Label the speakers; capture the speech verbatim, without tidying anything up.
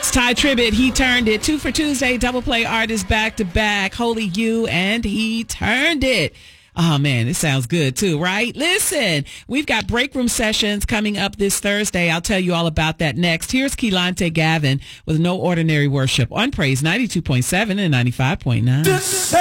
Speaker 1: Ty Tribbett, He Turned It. Two for Tuesday, double play artists back to back. Holy You and He Turned It. Oh, man, it sounds good, too, right? Listen, we've got break room sessions coming up this Thursday. I'll tell you all about that next. Here's Keelante Gavin with No Ordinary Worship on Praise ninety-two point seven and ninety-five point nine.